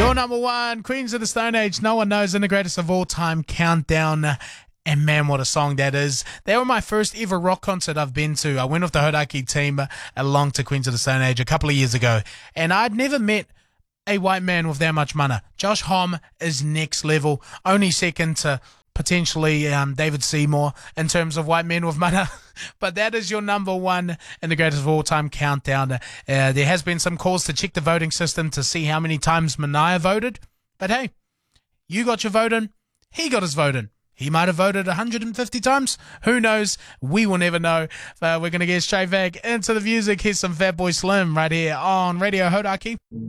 Your number one, Queens of the Stone Age, No One Knows, in the greatest of all time countdown. And man, what a song that is. They were my first ever rock concert I've been to. I went with the Hodaki team along to Queens of the Stone Age a couple of years ago. And I'd never met a white man with that much mana. Josh Homme is next level. Only second to potentially David Seymour in terms of white men with mana. But that is your number one in the greatest of all time countdown. There has been some calls to check the voting system to see how many times Mania voted. But hey, you got your vote in. He got his vote in. He might have voted 150 times. Who knows? We will never know. We're going to get straight back into the music. Here's some Fatboy Slim right here on Radio Hodaki.